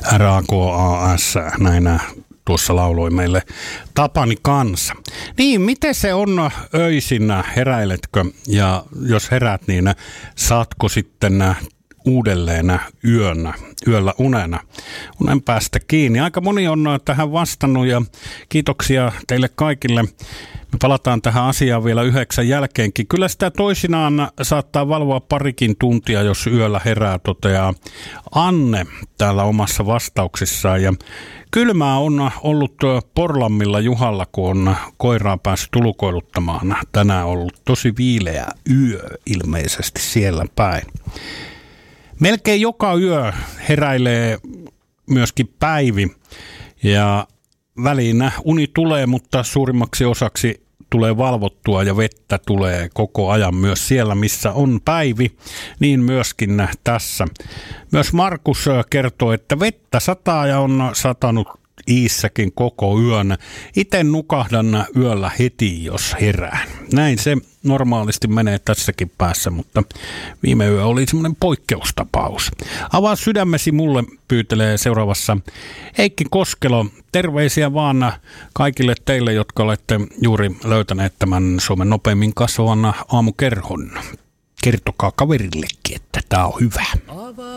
RAKAS, näin tuossa lauloi meille Tapani kanssa. Niin, miten se on öisin, heräiletkö? Ja jos heräät, niin saatko sitten uudelleen yöllä unen päästä kiinni? Aika moni on tähän vastannut ja kiitoksia teille kaikille. Me palataan tähän asiaan vielä 9 jälkeenkin. Kyllä sitä toisinaan saattaa valvoa parikin tuntia, jos yöllä herää, toteaa Anne täällä omassa vastauksissaan. Ja kylmää on ollut Porlammilla Juhalla, kun on koiraa päässyt ulkoiluttamaan. Tänään on ollut tosi viileä yö ilmeisesti siellä päin. Melkein joka yö heräilee myöskin Päivi ja väliin uni tulee, mutta suurimmaksi osaksi tulee valvottua ja vettä tulee koko ajan myös siellä, missä on Päivi, niin myöskin tässä. Myös Markus kertoo, että vettä sataa ja on satanut Iissäkin koko yön. Itse nukahdan yöllä heti, jos herään. Näin se normaalisti menee tässäkin päässä, mutta viime yö oli semmoinen poikkeustapaus. Avaa sydämesi mulle, pyytelee seuraavassa Heikki Koskelo. Terveisiä vaan kaikille teille, jotka olette juuri löytäneet tämän Suomen nopeimmin kasvavan aamukerhon. Kertokaa kaverillekin, että tää on hyvä.